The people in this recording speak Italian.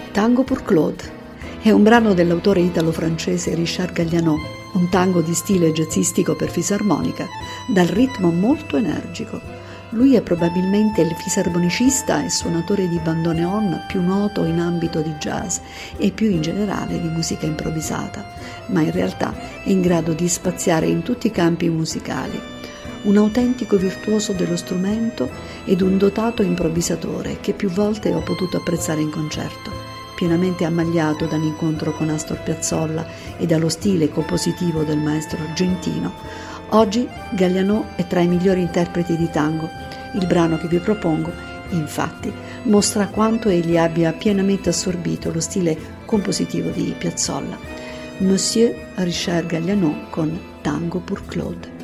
Tango pour Claude è un brano dell'autore italo-francese Richard Galliano, un tango di stile jazzistico per fisarmonica, dal ritmo molto energico. Lui è probabilmente il fisarmonicista e suonatore di bandoneon più noto in ambito di jazz e più in generale di musica improvvisata, ma in realtà è in grado di spaziare in tutti i campi musicali. Un autentico virtuoso dello strumento ed un dotato improvvisatore che più volte ho potuto apprezzare in concerto. Pienamente ammagliato dall'incontro con Astor Piazzolla e dallo stile compositivo del maestro argentino, oggi Galliano è tra i migliori interpreti di tango. Il brano che vi propongo, infatti, mostra quanto egli abbia pienamente assorbito lo stile compositivo di Piazzolla. Monsieur Richard Galliano con Tango pour Claude.